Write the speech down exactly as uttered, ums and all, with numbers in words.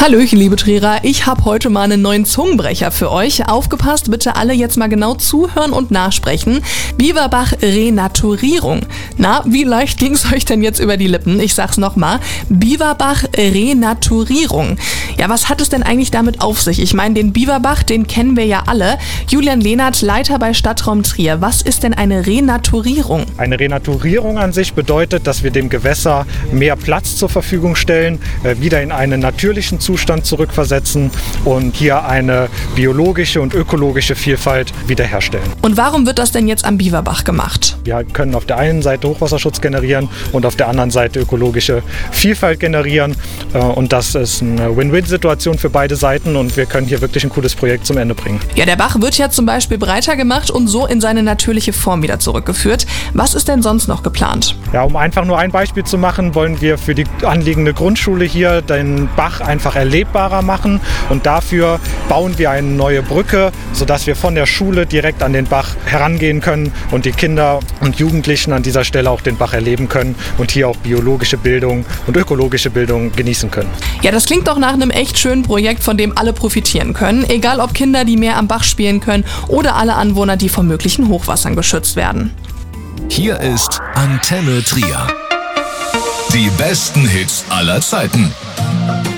Hallöchen, liebe Trierer, ich habe heute mal einen neuen Zungenbrecher für euch. Aufgepasst, bitte alle jetzt mal genau zuhören und nachsprechen. Biberbach-Renaturierung. Na, wie leicht ging's euch denn jetzt über die Lippen? Ich sag's nochmal. Biberbach-Renaturierung. Ja, was hat es denn eigentlich damit auf sich? Ich meine, den Biberbach, den kennen wir ja alle. Julian Lehnert, Leiter bei Stadtraum Trier. Was ist denn eine Renaturierung? Eine Renaturierung an sich bedeutet, dass wir dem Gewässer mehr Platz zur Verfügung stellen, äh, wieder in einen natürlichen Zustand zurückversetzen und hier eine biologische und ökologische Vielfalt wiederherstellen. Und warum wird das denn jetzt am Biberbach gemacht? Wir können auf der einen Seite Hochwasserschutz generieren und auf der anderen Seite ökologische Vielfalt generieren. Äh, und das ist eine Win-Win-Situation für beide Seiten und wir können hier wirklich ein cooles Projekt zum Ende bringen. Ja, der Bach wird ja zum Beispiel breiter gemacht und so in seine natürliche Form wieder zurückgeführt. Was ist denn sonst noch geplant? Ja, um einfach nur ein Beispiel zu machen, wollen wir für die anliegende Grundschule hier den Bach einfach erlebbarer machen und dafür bauen wir eine neue Brücke, sodass wir von der Schule direkt an den Bach herangehen können und die Kinder und Jugendlichen an dieser Stelle auch den Bach erleben können und hier auch biologische Bildung und ökologische Bildung genießen können. Ja, das klingt doch nach einem echt schönen Projekt, von dem alle profitieren können. Egal ob Kinder, die mehr am Bach spielen können oder alle Anwohner, die vor möglichen Hochwassern geschützt werden. Hier ist Antenne Trier. Die besten Hits aller Zeiten.